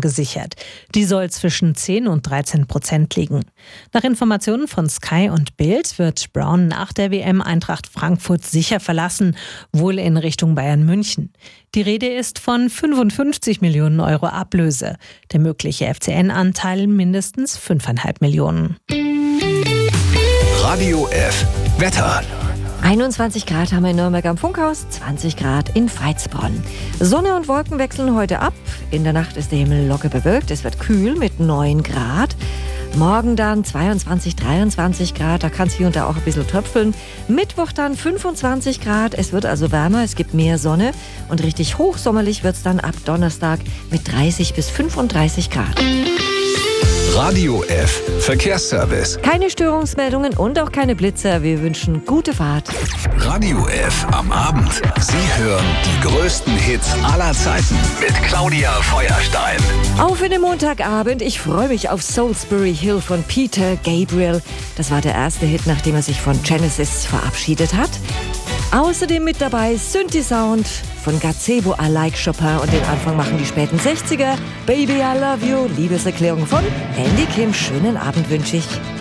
gesichert. Die soll zwischen 10 und 13% liegen. Nach Informationen von Sky und Bild wird Brown nach der WM Eintracht Frankfurt sicher verlassen, wohl in Richtung Bayern München. Die Rede ist von 55 Millionen Euro Ablöse. Der mögliche FCN-Anteil mindestens 5,5 Millionen. Radio F. Wetter. 21 Grad haben wir in Nürnberg am Funkhaus, 20 Grad in Veitsbronn. Sonne und Wolken wechseln heute ab. In der Nacht ist der Himmel locker bewölkt. Es wird kühl mit 9 Grad. Morgen dann 22, 23 Grad. Da kann es hier und da auch ein bisschen tröpfeln. Mittwoch dann 25 Grad. Es wird also wärmer, es gibt mehr Sonne. Und richtig hochsommerlich wird es dann ab Donnerstag mit 30 bis 35 Grad. Radio F. Verkehrsservice. Keine Störungsmeldungen und auch keine Blitzer. Wir wünschen gute Fahrt. Radio F. am Abend. Sie hören die größten Hits aller Zeiten mit Claudia Feuerstein. Auf in den Montagabend. Ich freue mich auf Salisbury Hill von Peter Gabriel. Das war der erste Hit, nachdem er sich von Genesis verabschiedet hat. Außerdem mit dabei Synthi-Sound von Gazebo, I Like Chopin und den Anfang machen die späten 60er. Baby, I Love You, Liebeserklärung von Andy Kim. Schönen Abend wünsche ich.